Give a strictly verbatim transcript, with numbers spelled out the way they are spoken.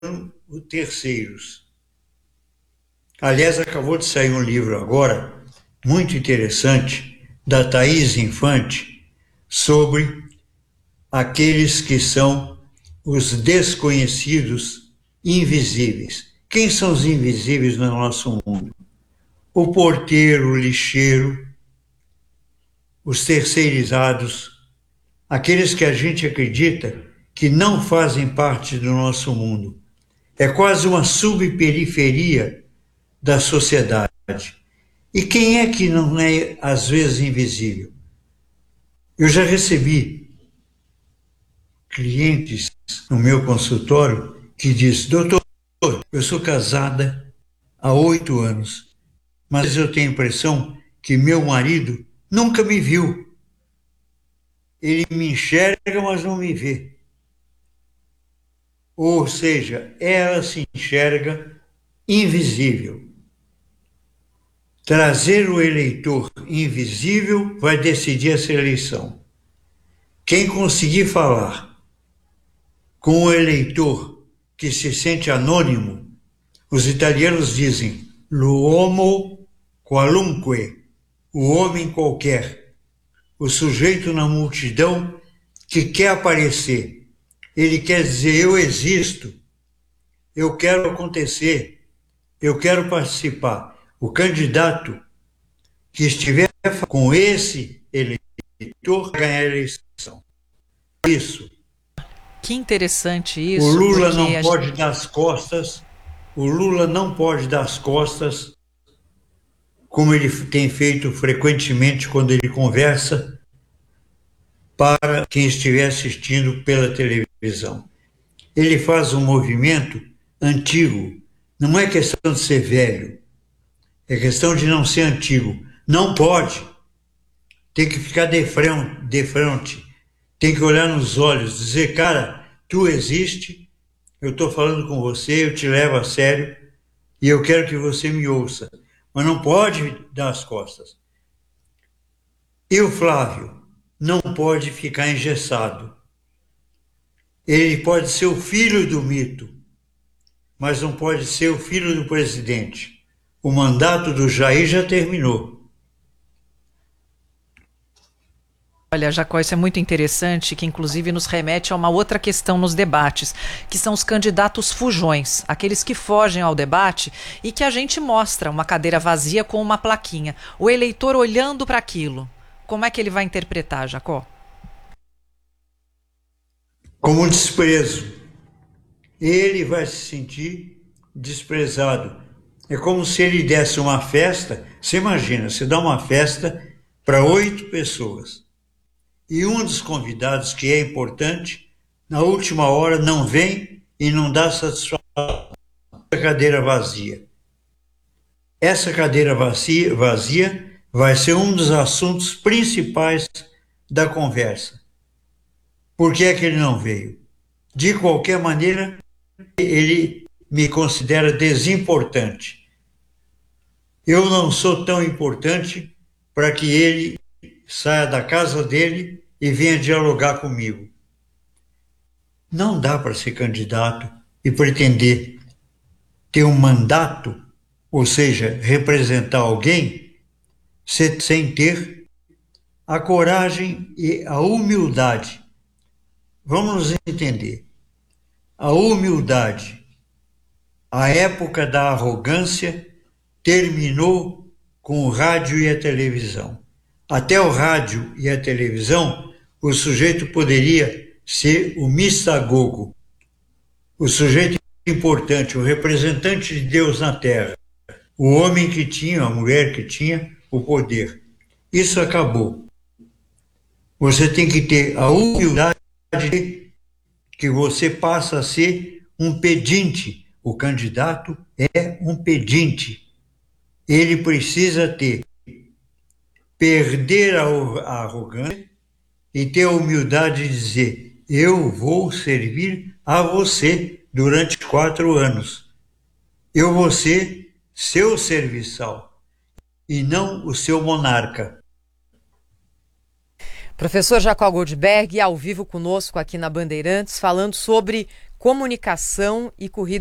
terceiros. Aliás, acabou de sair um livro agora, muito interessante, da Thaís Infante, sobre aqueles que são os desconhecidos invisíveis. Quem são os invisíveis no nosso mundo? O porteiro, o lixeiro, os terceirizados, aqueles que a gente acredita que não fazem parte do nosso mundo. É quase uma subperiferia da sociedade. E quem é que não é, às vezes, invisível? Eu já recebi clientes no meu consultório que diz: doutor, eu sou casada há oito anos, mas eu tenho a impressão que meu marido nunca me viu. Ele me enxerga, mas não me vê. Ou seja, ela se enxerga invisível. Trazer o eleitor invisível vai decidir essa eleição. Quem conseguir falar com o eleitor que se sente anônimo, os italianos dizem l'uomo qualunque, o homem qualquer, o sujeito na multidão que quer aparecer. Ele quer dizer: eu existo, eu quero acontecer, eu quero participar. O candidato que estiver com esse eleitor ganhar a eleição. Isso. Que interessante isso. O Lula não pode gente... dar as costas, o Lula não pode dar as costas, como ele tem feito frequentemente quando ele conversa, para quem estiver assistindo pela televisão. Ele faz um movimento antigo. Não é questão de ser velho, é questão de não ser antigo. Não pode. Tem que ficar de frente, de frente. Tem que olhar nos olhos, dizer: cara, tu existe, eu estou falando com você, eu te levo a sério e eu quero que você me ouça. Mas não pode dar as costas. E o Flávio não pode ficar engessado. Ele pode ser o filho do mito, mas não pode ser o filho do presidente. O mandato do Jair já terminou. Olha, Jacó, isso é muito interessante, que inclusive nos remete a uma outra questão nos debates, que são os candidatos fujões, aqueles que fogem ao debate e que a gente mostra uma cadeira vazia com uma plaquinha. O eleitor olhando para aquilo, como é que ele vai interpretar, Jacó? Como desprezo. Ele vai se sentir desprezado. É como se ele desse uma festa. Você imagina, você dá uma festa para oito pessoas e um dos convidados, que é importante, na última hora não vem e não dá satisfação. A cadeira vazia. Essa cadeira vazia, vazia vai ser um dos assuntos principais da conversa. Por que é que ele não veio? De qualquer maneira, ele me considera desimportante. Eu não sou tão importante para que ele saia da casa dele e venha dialogar comigo. Não dá para ser candidato e pretender ter um mandato, ou seja, representar alguém, sem ter a coragem e a humildade. Vamos nos entender. A humildade, a época da arrogância, terminou com o rádio e a televisão. Até o rádio e a televisão, o sujeito poderia ser o mistagogo, o sujeito importante, o representante de Deus na Terra, o homem que tinha, a mulher que tinha o poder. Isso acabou. Você tem que ter a humildade que você passa a ser um pedinte. O candidato é um pedinte. Ele precisa ter, perder a arrogância e ter a humildade de dizer: eu vou servir a você durante quatro anos. Eu vou ser seu serviçal e não o seu monarca. Professor Jacó Goldberg, ao vivo conosco aqui na Bandeirantes, falando sobre comunicação e corrida